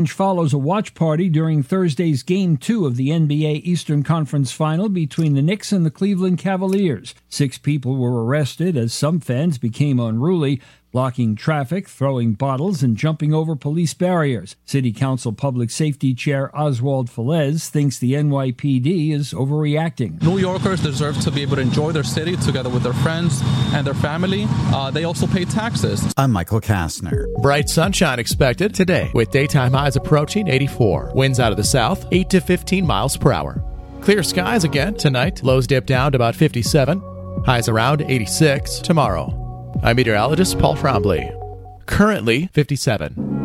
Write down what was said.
Follows a watch party during Thursday's Game 2 of the NBA Eastern Conference Final between the Knicks and the Cleveland Cavaliers. 6 people were arrested as some fans became unruly, blocking traffic, throwing bottles, and jumping over police barriers. City Council Public Safety Chair Oswald Velez thinks the NYPD is overreacting. New Yorkers deserve to be able to enjoy their city together with their friends and their family. They also pay taxes. I'm Michael Kastner. Bright sunshine expected today with daytime highs approaching 84. Winds out of the south, 8 to 15 miles per hour. Clear skies again tonight. Lows dip down to about 57. Highs around 86 tomorrow. I'm meteorologist Paul Frombley. Currently 57.